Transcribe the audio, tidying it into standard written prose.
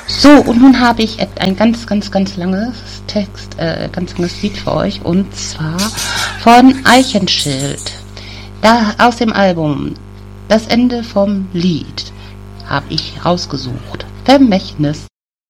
So, und nun habe ich ein ganz langes ganz langes Lied für euch, und zwar von Eichenschild. Da aus dem Album Das Ende vom Lied habe ich rausgesucht. Vermächtnis.